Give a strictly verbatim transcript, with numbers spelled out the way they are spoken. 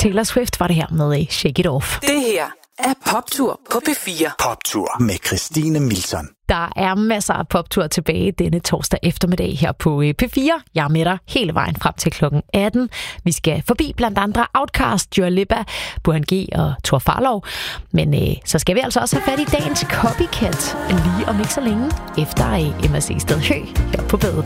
Taylor Swift var det her med Shake It Off. Det her er Poptur på P fire. Poptur med Christine Milton. Der er masser af poptur tilbage denne torsdag eftermiddag her på P fire. Jeg er med dig hele vejen frem til klokken atten. Vi skal forbi blandt andre Outkast, Dua Lipa, Burhan G og Thor Farlov. Men øh, så skal vi altså også have fat i dagens Copycat lige om ikke så længe efter Emma C. Sted Hø her på badet.